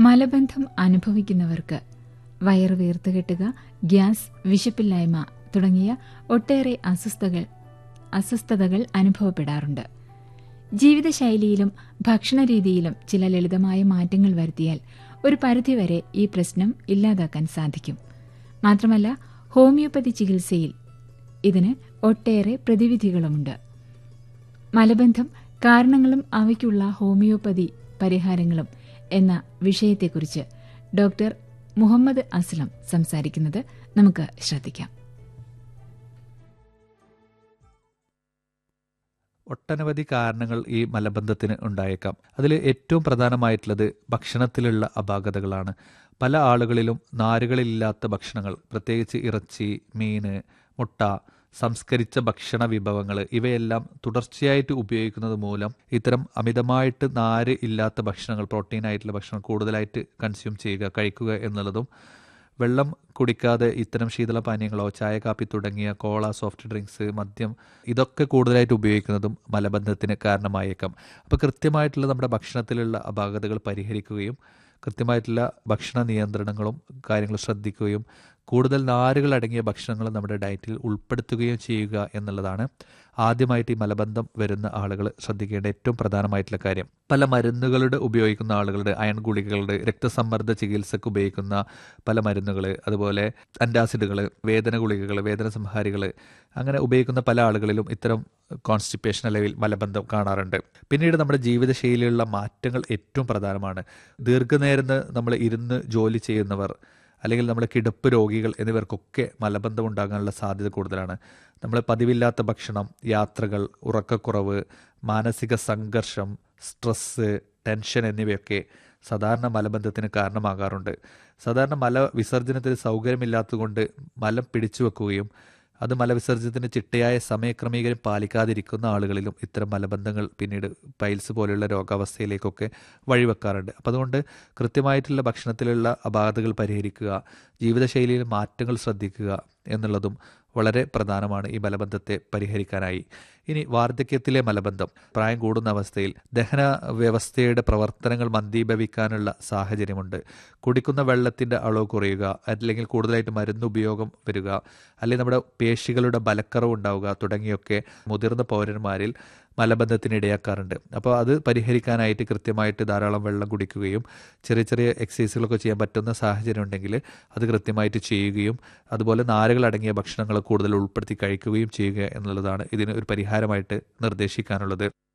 മലബന്ധം അനുഭവിക്കുന്നവർക്ക് വയറ് വീർത്തുകെട്ടുക, ഗ്യാസ്, വിശപ്പില്ലായ്മ തുടങ്ങിയ ഒട്ടേറെ അസ്വസ്ഥതകൾ അനുഭവപ്പെടാറുണ്ട്. ജീവിതശൈലിയിലും ഭക്ഷണരീതിയിലും ചില ലളിതമായ മാറ്റങ്ങൾ വരുത്തിയാൽ ഒരു പരിധിവരെ ഈ പ്രശ്നം ഇല്ലാതാക്കാൻ സാധിക്കും. മാത്രമല്ല, ഹോമിയോപ്പതി ചികിത്സയിൽ ഇതിന് ഒട്ടേറെ പ്രതിവിധികളുമുണ്ട്. മലബന്ധം കാരണങ്ങളും അവയ്ക്കുള്ള ഹോമിയോപ്പതി പരിഹാരങ്ങളും എന്ന വിഷയത്തെക്കുറിച്ച് ഡോക്ടർ മുഹമ്മദ് അസ്ലം സംസാരിക്കുന്നത് നമുക്ക് ശ്രദ്ധിക്കാം. ഒട്ടനവധി കാരണങ്ങൾ ഈ മലബന്ധത്തിന് ഉണ്ടായേക്കാം. അതിൽ ഏറ്റവും പ്രധാനമായിട്ടുള്ളത് ഭക്ഷണത്തിലുള്ള അപാകതകളാണ്. പല ആളുകളിലും നാരുകളില്ലാത്ത ഭക്ഷണങ്ങൾ, പ്രത്യേകിച്ച് ഇറച്ചി, മീന്, മുട്ട, സംസ്കരിച്ച ഭക്ഷണ വിഭവങ്ങൾ ഇവയെല്ലാം തുടർച്ചയായിട്ട് ഉപയോഗിക്കുന്നത് മൂലം ഇത്തരം അമിതമായിട്ട് നാര് ഇല്ലാത്ത ഭക്ഷണങ്ങൾ, പ്രോട്ടീനായിട്ടുള്ള ഭക്ഷണം കൂടുതലായിട്ട് കൺസ്യൂം ചെയ്യുക, കഴിക്കുക എന്നുള്ളതും, വെള്ളം കുടിക്കാതെ ഇത്തരം ശീതളപാനീയങ്ങളോ ചായ, കാപ്പി തുടങ്ങിയ കോള, സോഫ്റ്റ് ഡ്രിങ്ക്സ്, മദ്യം ഇതൊക്കെ കൂടുതലായിട്ട് ഉപയോഗിക്കുന്നതും മലബന്ധത്തിന് കാരണമായേക്കാം. അപ്പോൾ കൃത്യമായിട്ടുള്ള നമ്മുടെ ഭക്ഷണത്തിലുള്ള അപാകതകൾ പരിഹരിക്കുകയും കൃത്യമായിട്ടുള്ള ഭക്ഷണ നിയന്ത്രണങ്ങളും കാര്യങ്ങളും ശ്രദ്ധിക്കുകയും കൂടുതൽ നാരുകൾ അടങ്ങിയ ഭക്ഷണങ്ങൾ നമ്മുടെ ഡയറ്റിൽ ഉൾപ്പെടുത്തുകയും ചെയ്യുക എന്നുള്ളതാണ് ആദ്യമായിട്ട് ഈ മലബന്ധം വരുന്ന ആളുകൾ ശ്രദ്ധിക്കേണ്ട ഏറ്റവും പ്രധാനമായിട്ടുള്ള കാര്യം. പല മരുന്നുകളുടെ ഉപയോഗിക്കുന്ന ആളുകളുടെ, അയൺ ഗുളികകളുടെ, രക്തസമ്മർദ്ദ ചികിത്സക്ക് ഉപയോഗിക്കുന്ന പല മരുന്നുകൾ, അതുപോലെ അന്റാസിഡുകൾ, വേദന ഗുളികകൾ, വേദന സംഹാരികൾ, അങ്ങനെ ഉപയോഗിക്കുന്ന പല ആളുകളിലും ഇത്തരം കോൺസ്റ്റിപ്പേഷൻ അല്ലെങ്കിൽ മലബന്ധം കാണാറുണ്ട്. പിന്നീട് നമ്മുടെ ജീവിതശൈലിയിലുള്ള മാറ്റങ്ങൾ ഏറ്റവും പ്രധാനമാണ്. ദീർഘനേരം നമ്മൾ ഇരുന്ന് ജോലി ചെയ്യുന്നവർ, അല്ലെങ്കിൽ നമ്മുടെ കിടപ്പ് രോഗികൾ എന്നിവർക്കൊക്കെ മലബന്ധം ഉണ്ടാകാനുള്ള സാധ്യത കൂടുതലാണ്. നമ്മൾ പതിവില്ലാത്ത ഭക്ഷണം, യാത്രകൾ, ഉറക്കക്കുറവ്, മാനസിക സംഘർഷം, സ്ട്രെസ്സ്, ടെൻഷൻ എന്നിവയൊക്കെ സാധാരണ മലബന്ധത്തിന് കാരണമാകാറുണ്ട്. സാധാരണ മലവിസർജനത്തിന് സൗകര്യമില്ലാത്തതുകൊണ്ട് മലം പിടിച്ചു വെക്കുകയും അത് മലവിസർജനത്തിന് ചിട്ടയായ സമയക്രമീകരണം പാലിക്കാതിരിക്കുന്ന ആളുകളിലും ഇത്തരം മലബന്ധങ്ങൾ പിന്നീട് പൈൽസ് പോലെയുള്ള രോഗാവസ്ഥയിലേക്കൊക്കെ വഴിവെക്കാറുണ്ട്. അപ്പം അതുകൊണ്ട് കൃത്യമായിട്ടുള്ള ഭക്ഷണത്തിലുള്ള അപാകതകൾ പരിഹരിക്കുക, ജീവിതശൈലിയിൽ മാറ്റങ്ങൾ ശ്രദ്ധിക്കുക എന്നുള്ളതും വളരെ പ്രധാനമാണ് ഈ മലബന്ധത്തെ പരിഹരിക്കാനായി. ഇനി വാർദ്ധക്യത്തിലെ മലബന്ധം, പ്രായം കൂടുന്ന അവസ്ഥയിൽ ദഹന വ്യവസ്ഥയുടെ പ്രവർത്തനങ്ങൾ മന്ദീഭവിക്കാനുള്ള സാഹചര്യമുണ്ട്. കുടിക്കുന്ന വെള്ളത്തിൻ്റെ അളവ് കുറയുക, അല്ലെങ്കിൽ കൂടുതലായിട്ട് മരുന്ന് ഉപയോഗം വരിക, അല്ലെങ്കിൽ നമ്മുടെ പേശികളുടെ ബലക്കറവ് ഉണ്ടാവുക തുടങ്ങിയൊക്കെ മുതിർന്ന പൗരന്മാരിൽ മലബന്ധത്തിന് ഇടയാക്കാറുണ്ട്. അപ്പോൾ അത് പരിഹരിക്കാനായിട്ട് കൃത്യമായിട്ട് ധാരാളം വെള്ളം കുടിക്കുകയും ചെറിയ ചെറിയ എക്സസൈസുകളൊക്കെ ചെയ്യാൻ പറ്റുന്ന സാഹചര്യം ഉണ്ടെങ്കിൽ അത് കൃത്യമായിട്ട് ചെയ്യുകയും അതുപോലെ നാരുകൾ അടങ്ങിയ ഭക്ഷണങ്ങൾ കൂടുതൽ ഉൾപ്പെടുത്തി കഴിക്കുകയും ചെയ്യുക എന്നുള്ളതാണ് ഇതിന് ഒരു പരിഹാരമായിട്ട് നിർദ്ദേശിക്കാനുള്ളത്.